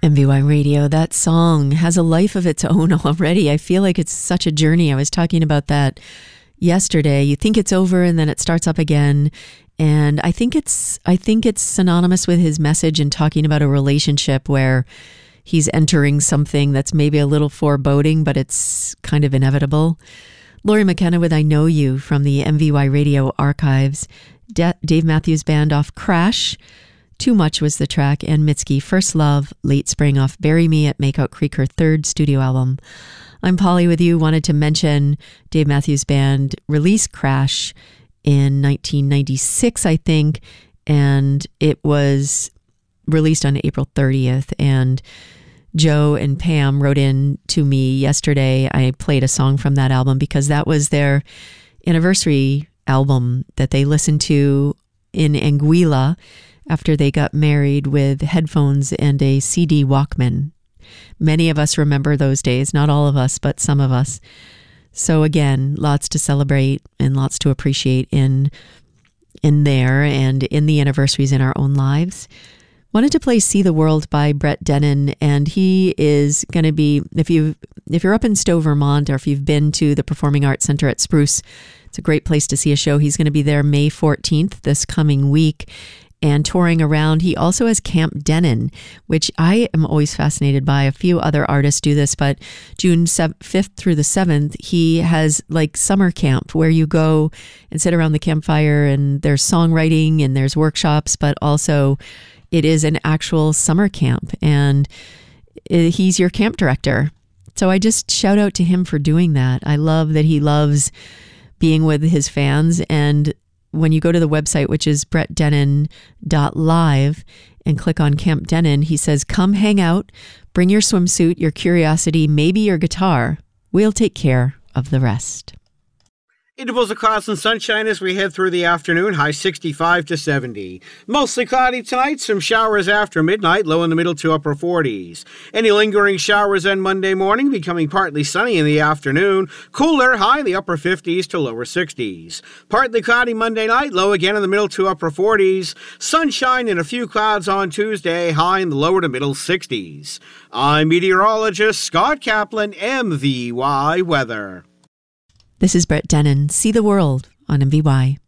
MVY Radio, that song has a life of its own already. I feel like it's such a journey. I was talking about that yesterday. You think it's over and then it starts up again. And I think it's synonymous with his message and talking about a relationship where he's entering something that's maybe a little foreboding, but it's kind of inevitable. Lori McKenna with I Know You from the MVY Radio archives. Dave Matthews Band off Crash. Too Much was the track, and Mitski, First Love, Late Spring off Bury Me at Makeout Creek, her third studio album. I'm Polly with you. Wanted to mention Dave Matthews Band released Crash in 1996, I think, and it was released on April 30th, and Joe and Pam wrote in to me yesterday. I played a song from that album because that was their anniversary album that they listened to in Anguilla after they got married with headphones and a CD Walkman. Many of us remember those days, not all of us, but some of us. So again, lots to celebrate and lots to appreciate in there and in the anniversaries in our own lives. Wanted to play See the World by Brett Dennen, and he is going to be, if you're up in Stowe, Vermont, or if you've been to the Performing Arts Center at Spruce, it's a great place to see a show. He's going to be there May 14th, this coming week, and touring around. He also has Camp Dennen, which I am always fascinated by. A few other artists do this, but June 5th through the 7th, he has like summer camp where you go and sit around the campfire, and there's songwriting and there's workshops, but also it is an actual summer camp, and he's your camp director. So I just shout out to him for doing that. I love that he loves being with his fans. And when you go to the website, which is brettdennen.live, and click on Camp Dennen, he says, come hang out, bring your swimsuit, your curiosity, maybe your guitar. We'll take care of the rest. Intervals of clouds and sunshine as we head through the afternoon, high 65 to 70. Mostly cloudy tonight, some showers after midnight, low in the middle to upper 40s. Any lingering showers then Monday morning, becoming partly sunny in the afternoon. Cooler, high in the upper 50s to lower 60s. Partly cloudy Monday night, low again in the middle to upper 40s. Sunshine and a few clouds on Tuesday, high in the lower to middle 60s. I'm meteorologist Scott Kaplan, MVY Weather. This is Brett Dennen, See the World on MVY.